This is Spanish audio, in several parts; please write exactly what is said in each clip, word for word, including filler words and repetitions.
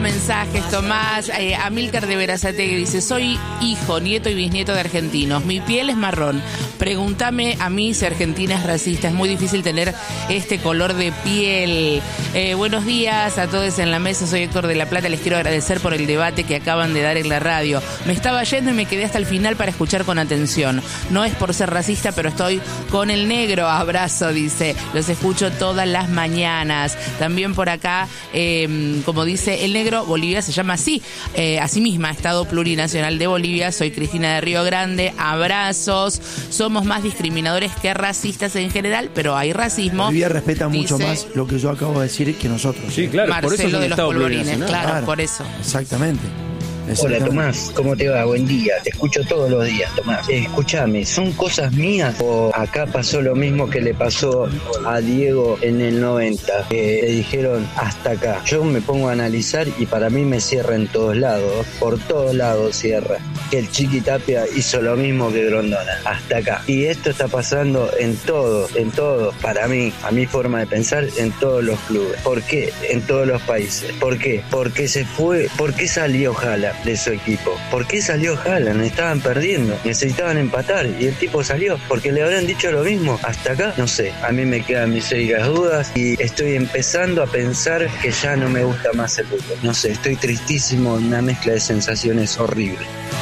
mensajes, Tomás. Eh, Amílcar de Berazategui dice: soy hijo, nieto y bisnieto de argentinos. Mi piel es marrón. Pregúntame a mí si Argentina es racista. Es muy difícil tener este color de piel. Eh, buenos días a todos en la mesa. Soy Héctor de La Plata. Les quiero agradecer por el debate que acaban de dar en la radio. Me estaba yendo y me quedé hasta el final para escuchar con atención. No es por ser racista, pero estoy con el negro. Abrazo, dice. Los escucho todas las mañanas. También por acá, eh, como dice el negro, Bolivia se llama así, eh, a sí misma, Estado Plurinacional de Bolivia. Soy Cristina de Río Grande. Abrazos. Somos más discriminadores que racistas en general, pero hay racismo. Bolivia respeta dice, mucho más lo que yo acabo de decir que nosotros. Sí, claro. Marcelo por eso de los polvorines, claro, claro, por eso. Exactamente. Hola Tomás, ¿cómo te va? Buen día, te escucho todos los días, Tomás. Eh, escúchame, ¿son cosas mías o acá pasó lo mismo que le pasó a Diego en el noventa? Que le dijeron hasta acá. Yo me pongo a analizar y para mí me cierra en todos lados, por todos lados cierra. Que el Chiqui Tapia hizo lo mismo que Grondona, hasta acá. Y esto está pasando en todo, en todo, para mí, a mi forma de pensar, en todos los clubes. ¿Por qué? En todos los países. ¿Por qué? Porque se fue, ¿por qué salió Jala de su equipo? ¿Por qué salió Haaland? Estaban perdiendo, necesitaban empatar y el tipo salió porque le habrán dicho lo mismo. Hasta acá, no sé, a mí me quedan mis serias dudas y estoy empezando a pensar que ya no me gusta más el fútbol. No sé, estoy tristísimo, una mezcla de sensaciones horrible.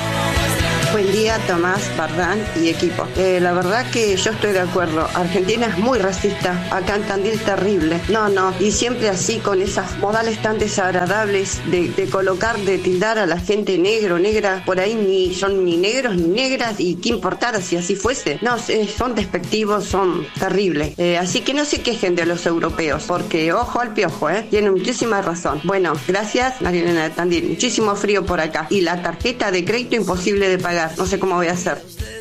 Buen día, Tomás, Bardán y equipo. Eh, la verdad que yo estoy de acuerdo. Argentina es muy racista. Acá en Tandil terrible. No, no. Y siempre así con esas modales tan desagradables de, de colocar, de tildar a la gente negro, negra. Por ahí ni son ni negros ni negras. Y qué importara si así fuese. No, eh, son despectivos, son terribles. Eh, así que no se quejen de los europeos. Porque ojo al piojo, ¿eh? Tienen muchísima razón. Bueno, gracias, Marilena de Tandil. Muchísimo frío por acá. Y la tarjeta de crédito imposible de pagar. No sé cómo voy a hacer.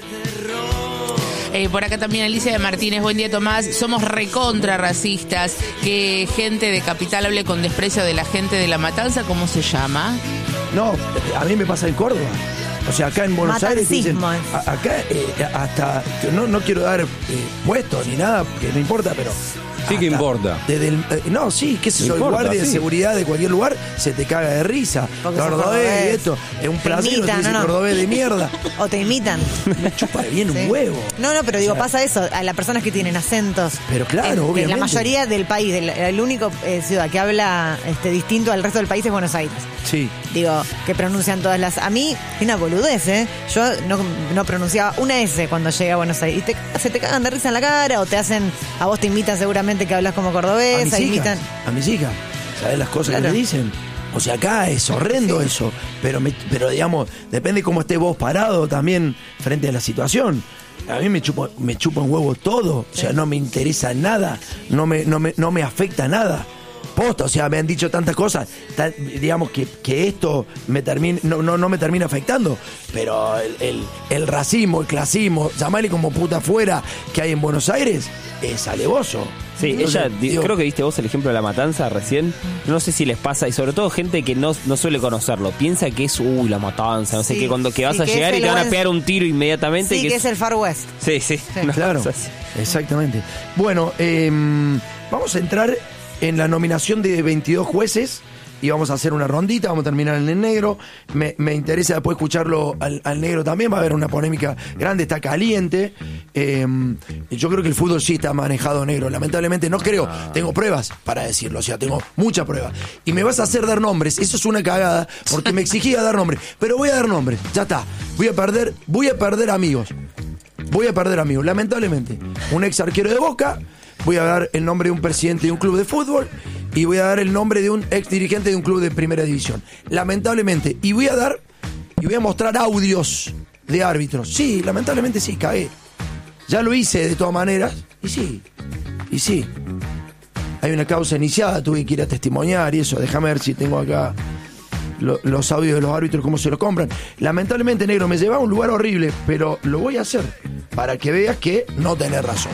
Eh, por acá también Alicia de Martínez. Buen día, Tomás. Somos recontra racistas. Que gente de Capital hable con desprecio de la gente de La Matanza. ¿Cómo se llama? No, a mí me pasa en Córdoba. O sea, acá en Buenos Aires dicen, Matancismo. a- acá eh, hasta, no, no quiero dar eh, puestos ni nada, porque no importa, pero... Sí que hasta importa. Desde el, eh, no, sí, qué sé yo, el Importa, guardia de sí. seguridad de cualquier lugar se te caga de risa. Porque sos Cordobés, cordobés. y esto, es un Te placer, no te imitan, dice ¿no? cordobés de mierda. O te imitan. Me chupa bien Sí. un huevo. No, no, pero digo, O sea, pasa eso, a las personas que tienen acentos. Pero claro, en, obviamente. En la mayoría del país, del, el único eh, ciudad que habla este, distinto al resto del país es Buenos Aires. Sí. Digo, que pronuncian todas las... A mí, es una boludez, ¿eh? Yo no, no pronunciaba una S cuando llegué a Buenos Aires. Y te, se te cagan de risa en la cara o te hacen... A vos te imitan seguramente que hablas como A cordobesa, mis imitan... hijas, a mis hijas, ¿sabes las cosas Claro. que me dicen? O sea, acá es horrendo Sí. eso, pero me, pero digamos, depende cómo estés vos parado también frente a la situación. A mí me chupa, me chupa un huevo todo, o sea, no me interesa nada, no me, no me, no me afecta nada. Posta, o sea, me han dicho tantas cosas, ta- digamos que, que esto me termine, no, no, no me termina afectando, pero el, el, el racismo, el clasismo, llamarle como puta fuera que hay en Buenos Aires, es alevoso. Sí, Entonces, ella, di- digo, creo que diste vos el ejemplo de La Matanza recién. No sé si les pasa, y sobre todo gente que no, no suele conocerlo, piensa que es, uy, La Matanza, no sé Sí, qué, cuando que vas sí, a que llegar es y te el van a buen- pegar un tiro inmediatamente. Sí, que es el Far West. Sí, sí. una Claro, cosa así. exactamente. Bueno, eh, vamos a entrar en la nominación de veintidós jueces y vamos a hacer una rondita, vamos a terminar en el negro. Me, me interesa después escucharlo al, al negro también, va a haber una polémica grande, está caliente. Eh, yo creo que el fútbol sí está manejado negro, lamentablemente no creo, tengo pruebas para decirlo, o sea, tengo muchas pruebas. Y me vas a hacer dar nombres, eso es una cagada, porque me exigía dar nombres, pero voy a dar nombres, ya está, voy a perder, voy a perder amigos. Voy a perder amigos, lamentablemente. Un ex arquero de Boca, voy a dar el nombre de un presidente de un club de fútbol y voy a dar el nombre de un ex dirigente de un club de primera división. Lamentablemente. Y voy a dar, y voy a mostrar audios de árbitros. Sí, lamentablemente sí, cagué. Ya lo hice de todas maneras. Y sí, y sí. Hay una causa iniciada, tuve que ir a testimoniar y eso. Déjame ver si tengo acá lo- los audios de los árbitros, cómo se los compran. Lamentablemente, negro, me lleva a un lugar horrible, pero lo voy a hacer para que veas que no tenés razón.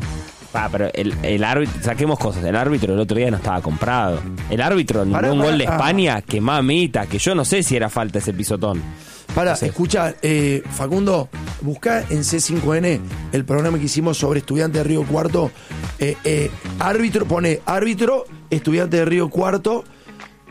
Ah, pero el, el árbitro, saquemos cosas. El árbitro el otro día no estaba comprado. El árbitro en Pará, un pará, gol de ah. España, que mamita, que yo no sé si era falta ese pisotón. Para, No sé. escucha, eh, Facundo, busca en C cinco N el programa que hicimos sobre estudiantes de Río Cuarto. Eh, eh, árbitro, pone árbitro, estudiante de Río Cuarto,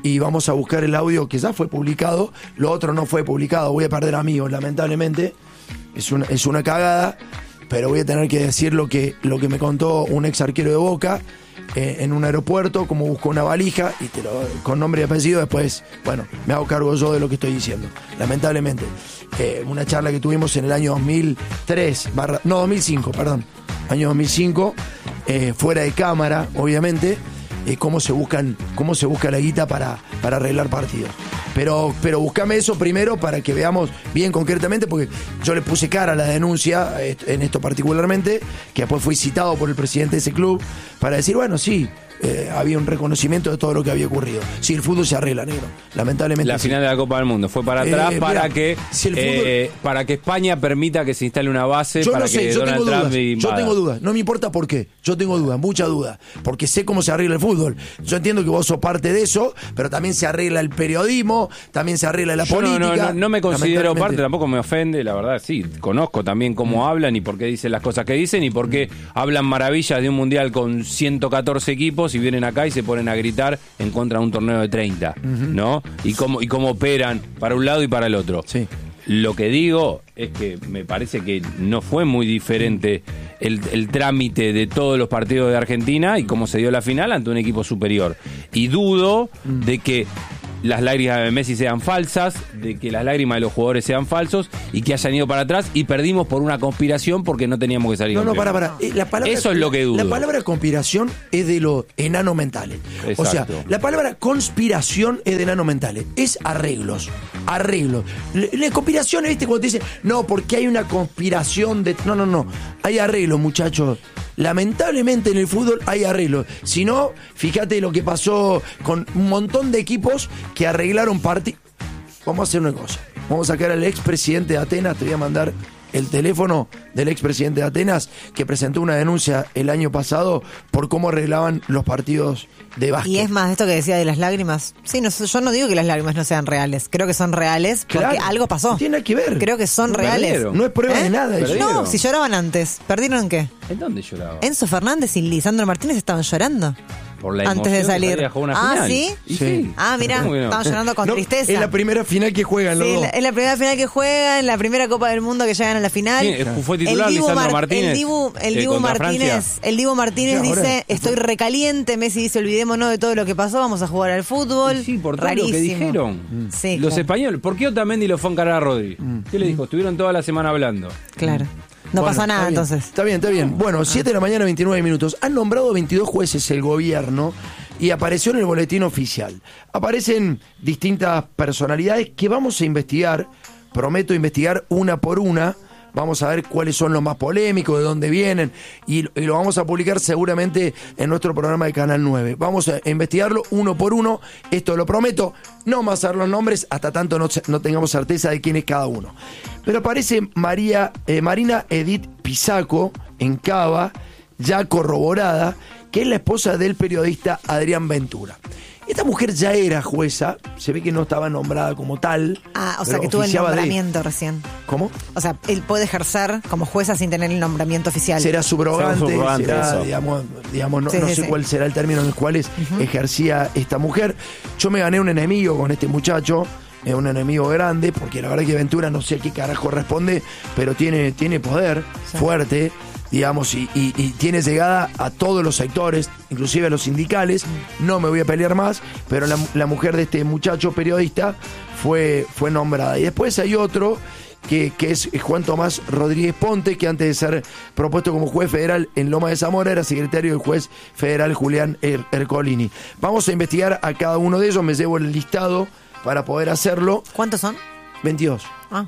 y vamos a buscar el audio que ya fue publicado, lo otro no fue publicado, voy a perder amigos, lamentablemente, es una, es una cagada, pero voy a tener que decir lo que, lo que me contó un ex arquero de Boca eh, en un aeropuerto, cómo buscó una valija, y te lo, con nombre y apellido, después, bueno, me hago cargo yo de lo que estoy diciendo, lamentablemente. Eh, una charla que tuvimos en el año dos mil tres, barra, no, dos mil cinco, perdón, año dos mil cinco, eh, fuera de cámara, obviamente, eh, cómo se buscan, cómo se busca la guita para, para arreglar partidos. Pero, pero buscame eso primero para que veamos bien concretamente, porque yo le puse cara a la denuncia, en esto particularmente, que después fui citado por el presidente de ese club, para decir, bueno, sí, eh, había un reconocimiento de todo lo que había ocurrido. Sí, el fútbol se arregla, negro. Lamentablemente. La sí. final de la Copa del Mundo fue para atrás Eh, para mirá, que si el fútbol- eh, para que España permita que se instale una base Yo para no sé, que yo Donald tengo Trump dudas. Yo invada. tengo dudas. No me importa por qué. Yo tengo dudas, mucha duda. Porque sé cómo se arregla el fútbol. Yo entiendo que vos sos parte de eso, pero también se arregla el periodismo, también se arregla la Yo no, política. no, no, no me considero Lamentablemente. parte, tampoco me ofende, la verdad, sí, conozco también cómo hablan y por qué dicen las cosas que dicen y por qué hablan maravillas de un mundial con ciento catorce equipos y vienen acá y se ponen a gritar en contra de un torneo de treinta, ¿no? Y cómo, y cómo operan para un lado y para el otro. Sí. Lo que digo es que me parece que no fue muy diferente el, el trámite de todos los partidos de Argentina y cómo se dio la final ante un equipo superior. Y dudo de que las lágrimas de Messi sean falsas, de que las lágrimas de los jugadores sean falsos y que hayan ido para atrás y perdimos por una conspiración porque no teníamos que salir No, no, campeón. para, para. Eh, La palabra, Eso es lo que dudo. La palabra conspiración es de los enanos mentales. O sea, Exacto. la palabra conspiración es de enanos mentales. Es arreglos. Arreglos. La, la conspiración, ¿viste? Cuando te dicen, no, porque hay una conspiración de. No, no, no. Hay arreglos, muchachos. Lamentablemente en el fútbol hay arreglos. Si no, fíjate lo que pasó con un montón de equipos que arreglaron partidos. Vamos a hacer una cosa. Vamos a sacar al expresidente de Atenas. Te voy a mandar el teléfono del expresidente de Atenas, que presentó una denuncia el año pasado por cómo arreglaban los partidos de básquet. Y es más, esto que decía de las lágrimas. Sí, no, yo no digo que las lágrimas no sean reales. Creo que son reales porque Claro, algo pasó. no tiene nada que ver. Creo que son No reales. perdieron. No es prueba ¿Eh? de nada eso. Perdieron. No, si lloraban antes. ¿Perdieron en qué? ¿En dónde lloraba? Enzo Fernández y Lisandro Martínez estaban llorando. Por la antes de emoción que salir. salía a jugar una Ah, final. ¿sí? Y Sí. Ah, mira, ¿Cómo que no? estaban llorando con No, tristeza. es la primera final que juegan los Sí, dos. la- es la primera final que juegan, la primera Copa del Mundo que llegan a la final. Sí, fue titular El Dibu Lisandro Mar- Martínez, El Dibu, el eh, Dibu contra Martínez, Francia. el Dibu Martínez Sí, ahora. dice, estoy recaliente. Messi dice, olvidémonos de todo lo que pasó, vamos a jugar al fútbol. Y sí, por todo Rarísimo. lo que dijeron. Sí, Los claro. españoles. ¿Por qué Otamendi lo fue a encarar a Rodri? ¿Qué le dijo? Estuvieron toda la semana hablando. Claro. No Bueno, pasó nada está bien, entonces. Está bien, está bien. Bueno, siete de la mañana, veintinueve minutos. Han nombrado veintidós jueces el gobierno y apareció en el boletín oficial. Aparecen distintas personalidades que vamos a investigar. Prometo investigar una por una. Vamos a ver cuáles son los más polémicos, de dónde vienen, y, y lo vamos a publicar seguramente en nuestro programa de Canal nueve. Vamos a investigarlo uno por uno, esto lo prometo, no vamos a dar los nombres hasta tanto no, no tengamos certeza de quién es cada uno. Pero aparece María, eh, Marina Edith Pisaco, en Cava, ya corroborada, que es la esposa del periodista Adrián Ventura. Esta mujer ya era jueza, se ve que no estaba nombrada como tal. Ah, o sea pero que tuvo el oficiaba de- nombramiento recién. ¿Cómo? O sea, él puede ejercer como jueza sin tener el nombramiento oficial. Será subrogante, Será subrogante, será, eso. digamos, digamos no, Sí, no sí, sé sí. cuál será el término en el cual es- ejercía esta mujer. Yo me gané un enemigo con este muchacho, eh, un enemigo grande, porque la verdad que Ventura no sé a qué carajo responde, pero tiene, tiene poder Sí. fuerte, digamos, y, y- y tiene llegada a todos los sectores, inclusive a los sindicales. No me voy a pelear más, pero la, la mujer de este muchacho periodista fue, fue nombrada. Y después hay otro que, que es Juan Tomás Rodríguez Ponte, que antes de ser propuesto como juez federal en Loma de Zamora era secretario del juez federal Julián Er- Ercolini. Vamos a investigar a cada uno de ellos, me llevo el listado para poder hacerlo. ¿Cuántos son? veintidós. Ah,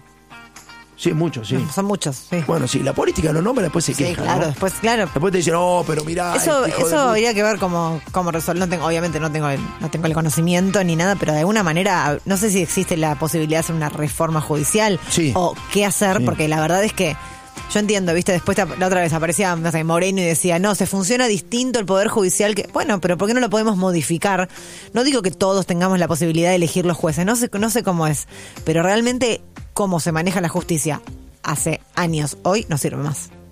Sí, muchos, sí. son muchos, sí. Bueno, sí, la política lo nombra, después se Sí, queja, claro, ¿no? después, claro. Después te dicen, no, pero mirá. Eso, este hijo de eso puta". habría que ver cómo, cómo resolver. No tengo, obviamente no tengo, el, no tengo el conocimiento ni nada, pero de alguna manera, no sé si existe la posibilidad de hacer una reforma judicial Sí. o qué hacer, Sí. porque la verdad es que yo entiendo, viste, después te- la otra vez aparecía, no sé, Moreno y decía, no, se funciona distinto el Poder Judicial que, bueno, pero ¿por qué no lo podemos modificar? No digo que todos tengamos la posibilidad de elegir los jueces, no sé, no sé cómo es, pero realmente cómo se maneja la justicia hace años, hoy no sirve más.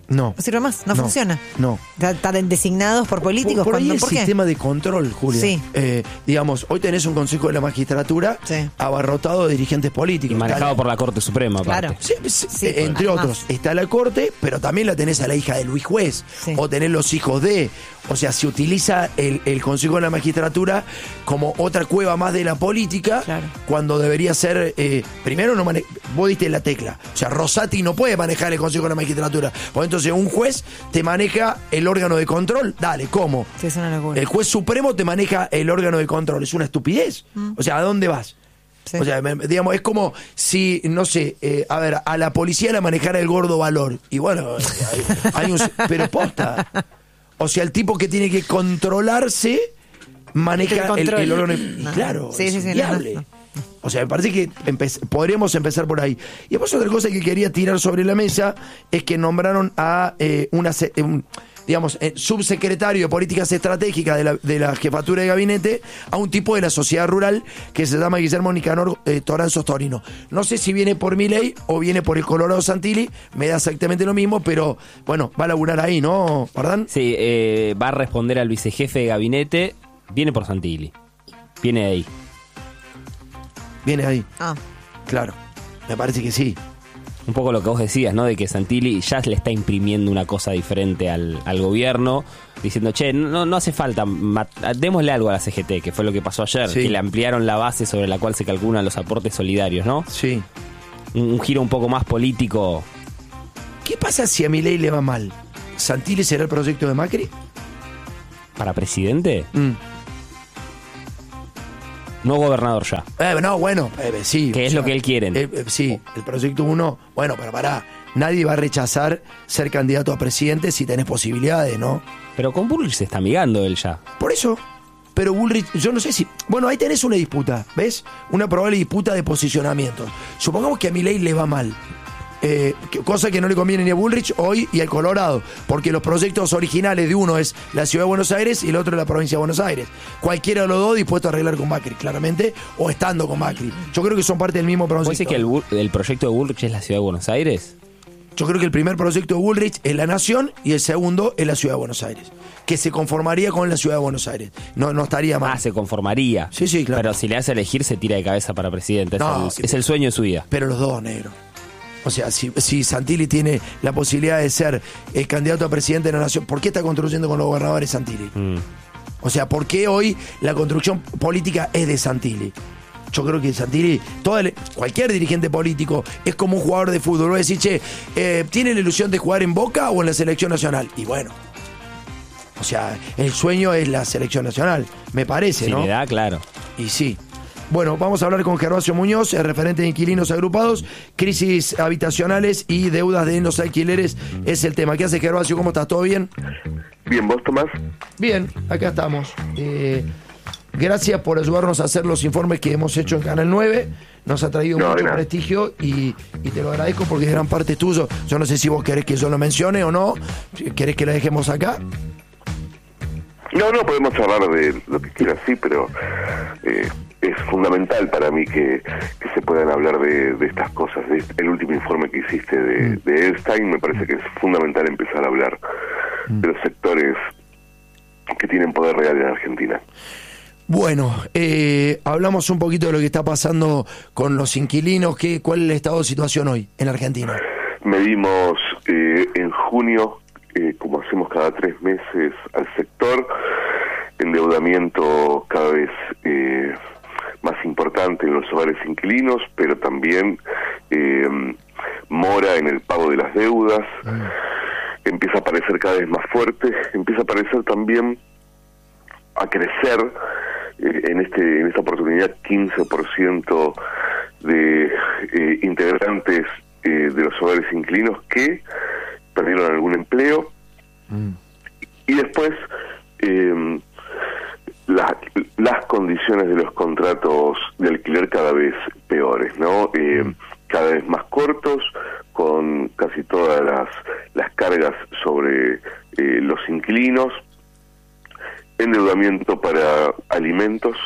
No. No sirve más, no, No, funciona. no. Están designados por políticos. Por, por ahí cuando, el ¿por qué? sistema de control, Julia. Sí. Eh, digamos, hoy tenés un Consejo de la Magistratura Sí. abarrotado de dirigentes políticos. Y manejado Está- por la Corte Suprema, aparte. Claro. Sí, sí, Sí, eh, entre además. otros, está la Corte, pero también la tenés a la hija de Luis Juez, Sí. o tenés los hijos de. O sea, se utiliza el, el Consejo de la Magistratura como otra cueva más de la política, Claro. cuando debería ser, eh, primero, no mane- vos diste la tecla. O sea, Rosati no puede manejar el Consejo de la Magistratura. Porque entonces un juez te maneja el órgano de control. Dale, ¿cómo? Sí, es una locura. El juez supremo te maneja el órgano de control. Es una estupidez. O sea, ¿a dónde vas? Sí. O sea, me- digamos, es como si, no sé, eh, a ver, a la policía la manejara el gordo Valor. Y bueno, hay, hay un... Pero posta. O sea, el tipo que tiene que controlarse maneja Que el, controle. el órgano... Y No. claro, Sí, es sí, sí, no, inviable. no, no. O sea, me parece que empe- podríamos empezar por ahí. Y después otra cosa que quería tirar sobre la mesa es que nombraron a eh, una... se- un, digamos, eh, subsecretario de Políticas Estratégicas de la, de la Jefatura de Gabinete a un tipo de la sociedad rural que se llama Guillermo Nicanor eh, Toranzo Torino. No sé si viene por Milei o viene por el Colorado Santilli, me da exactamente lo mismo, pero bueno, va a laburar ahí, ¿no, Pardán? Sí, eh, va a responder al vicejefe de gabinete. Viene por Santilli. Viene de ahí. Viene ahí, Ah, claro. Me parece que sí. Un poco lo que vos decías, ¿no? De que Santilli ya le está imprimiendo una cosa diferente al, al gobierno, diciendo, che, no, no hace falta, mat- démosle algo a la C G T, que fue lo que pasó ayer, Sí. que le ampliaron la base sobre la cual se calculan los aportes solidarios, ¿no? Sí. Un, un giro un poco más político. ¿Qué pasa si a Milei le va mal? ¿Santilli será el proyecto de Macri? ¿Para presidente? Mm. No gobernador ya. Eh, no, bueno, eh, sí. Que o es sea, lo que él quiere. eh, eh, sí, el proyecto uno, bueno, pero pará, nadie va a rechazar ser candidato a presidente si tenés posibilidades, ¿no? Pero con Bullrich se está amigando él ya. Por eso, pero Bullrich, yo no sé si... Bueno, ahí tenés una disputa, ¿ves? Una probable disputa de posicionamiento. Supongamos que a Milei le va mal. Eh, que- cosa que no le conviene ni a Bullrich hoy y al Colorado, porque los proyectos originales de uno es la Ciudad de Buenos Aires y el otro es la Provincia de Buenos Aires. Cualquiera de los dos dispuesto a arreglar con Macri, claramente, o estando con Macri. Yo creo que son parte del mismo ¿Puede proyecto. ser que el, Bull- el proyecto de Bullrich es la ciudad de Buenos Aires? Yo creo que el primer proyecto de Bullrich es la Nación y el segundo es la Ciudad de Buenos Aires, que se conformaría con la Ciudad de Buenos Aires. No, no estaría mal. Ah, se conformaría. Sí, sí, claro. Pero si le hace elegir, se tira de cabeza para presidente. Es, No, el, es el sueño de su vida. Pero los dos, negro. O sea, si, si Santilli tiene la posibilidad de ser el candidato a presidente de la Nación, ¿por qué está construyendo con los gobernadores Santilli? Mm. O sea, ¿por qué hoy la construcción política es de Santilli? Yo creo que Santilli, todo el- cualquier dirigente político es como un jugador de fútbol. Voy a decir, che, eh, ¿tiene la ilusión de jugar en Boca o en la selección nacional? Y bueno, o sea, el sueño es la selección nacional, me parece, Si ¿no? le da, claro. Y sí. Bueno, vamos a hablar con Gervasio Muñoz, el referente de inquilinos agrupados, crisis habitacionales y deudas de los alquileres es el tema. ¿Qué hace, Gervasio? ¿Cómo estás? ¿Todo bien? Bien, ¿vos, Tomás? Bien, acá estamos. Eh, gracias por ayudarnos a hacer los informes que hemos hecho en Canal nueve. Nos ha traído No, de mucho nada. prestigio y, y te lo agradezco porque gran parte es tuyo. Yo no sé si vos querés que yo lo mencione o no. ¿Querés que lo dejemos acá? No, no, podemos hablar de lo que quieras, sí, pero eh, es fundamental para mí que, que se puedan hablar de, de estas cosas. De el último informe que hiciste de, de Einstein, me parece que es fundamental empezar a hablar de los sectores que tienen poder real en Argentina. Bueno, eh, hablamos un poquito de lo que está pasando con los inquilinos. ¿Qué, ¿Cuál es el estado de situación hoy en Argentina? Medimos eh, en junio, eh, como hacemos cada tres meses, al sector, endeudamiento cada vez eh, más importante en los hogares inquilinos, pero también eh, mora en el pago de las deudas, empieza a aparecer cada vez más fuerte, empieza a aparecer también a crecer eh, en este en esta oportunidad quince por ciento de eh, integrantes eh, de los hogares inquilinos que perdieron algún empleo y después eh, la, las condiciones de los contratos de alquiler cada vez peores, ¿no? Eh, cada vez más cortos, con casi todas las, las cargas sobre eh, los inquilinos, endeudamiento para alimentos,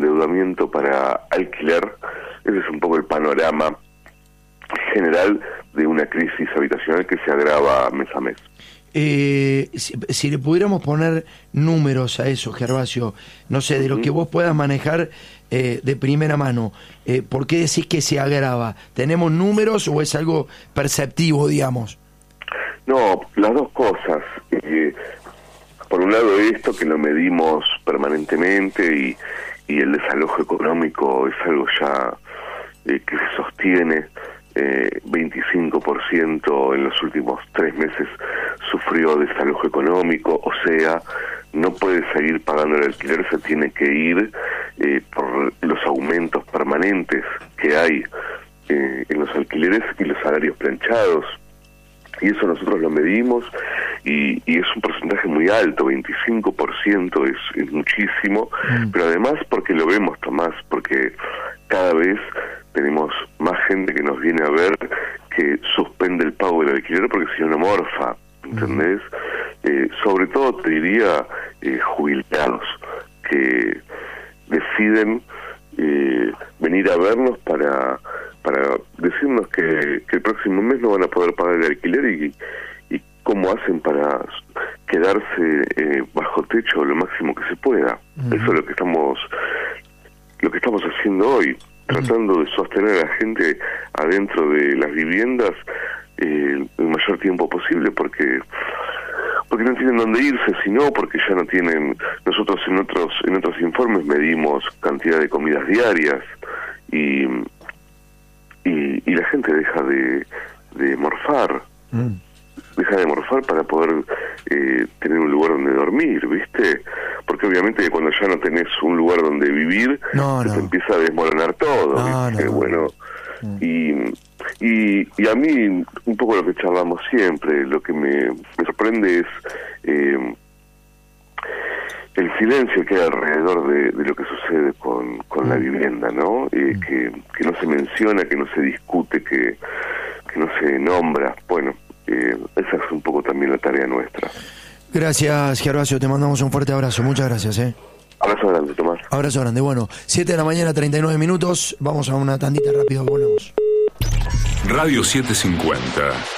endeudamiento para alquiler. Ese es un poco el panorama general de una crisis habitacional que se agrava mes a mes. Eh, si, si le pudiéramos poner números a eso, Gervasio, no sé, de lo que vos puedas manejar eh, de primera mano, eh, ¿por qué decís que se agrava? ¿Tenemos números o es algo perceptivo, digamos? No, las dos cosas. Eh, por un lado esto que lo medimos permanentemente y, y el desalojo económico es algo ya eh, que se sostiene. Eh, veinticinco por ciento en los últimos tres meses sufrió desalojo económico, o sea, no puede seguir pagando el alquiler, se tiene que ir eh, por los aumentos permanentes que hay eh, en los alquileres y los salarios planchados. Y eso nosotros lo medimos y, y es un porcentaje muy alto, veinticinco por ciento es, es muchísimo, mm. pero además porque lo vemos, Tomás, porque cada vez tenemos más gente que nos viene a ver que suspende el pago del alquiler porque si no morfa, ¿entendés? Mm. Eh, sobre todo te diría eh, jubilados que deciden eh, venir a vernos para para decirnos que, que el próximo mes no van a poder pagar el alquiler y, y cómo hacen para quedarse eh, bajo techo lo máximo que se pueda. Uh-huh. Eso es lo que estamos lo que estamos haciendo hoy, uh-huh. tratando de sostener a la gente adentro de las viviendas eh, el mayor tiempo posible, porque porque no tienen dónde irse, sino porque ya no tienen. Nosotros en otros en otros informes medimos cantidad de comidas diarias y Y, y la gente deja de, de morfar, mm. deja de morfar para poder eh, tener un lugar donde dormir, ¿viste? Porque obviamente cuando ya no tenés un lugar donde vivir, no, se no. te empieza a desmoronar todo, no, ¿viste? No, no. Bueno, mm. y, y, y a mí un poco lo que charlamos siempre, lo que me, me sorprende es eh, el silencio que hay alrededor de, de lo que sucede con, con la vivienda, ¿no? Eh, mm. que, que no se menciona, que no se discute, que, que no se nombra. Bueno, eh, esa es un poco también la tarea nuestra. Gracias, Gervasio, te mandamos un fuerte abrazo. Muchas gracias, ¿eh? Abrazo grande, Tomás. Abrazo grande. Bueno, siete de la mañana, treinta y nueve minutos. Vamos a una tandita rápido, volvemos. Radio setecientos cincuenta.